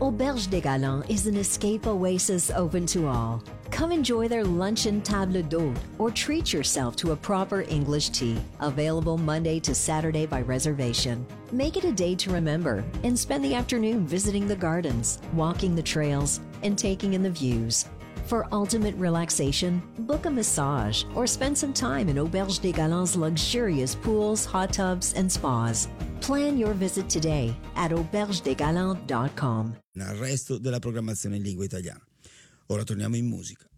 Auberge des Galants is an escape oasis open to all. Come enjoy their luncheon table d'hôte or treat yourself to a proper English tea, available Monday to Saturday by reservation. Make it a day to remember and spend the afternoon visiting the gardens, walking the trails, and taking in the views. For ultimate relaxation, book a massage or spend some time in Auberge des Galants' luxurious pools, hot tubs, and spas. Plan your visit today at aubergedesgalants.com. Al resto della programmazione in lingua italiana. Ora torniamo in musica.